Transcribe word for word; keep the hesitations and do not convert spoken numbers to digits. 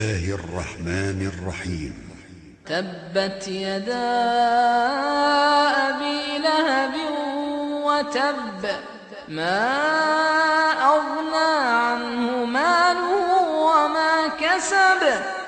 الله الرحمن الرحيم. تبت يدا أبي لهب وتب، ما أغنى عنه ماله وما كسب.